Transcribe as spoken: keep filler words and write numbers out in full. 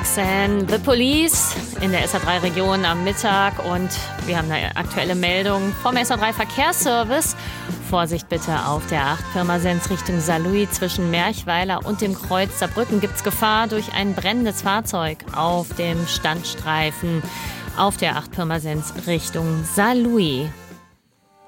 Roxanne, The Police in der S A drei Region am Mittag. Und wir haben eine aktuelle Meldung vom S A drei Verkehrsservice. Vorsicht bitte auf der acht Pirmasens Richtung Saarlouis zwischen Merchweiler und dem Kreuz Saarbrücken gibt es Gefahr durch ein brennendes Fahrzeug auf dem Standstreifen auf der acht Pirmasens Richtung Saarlouis.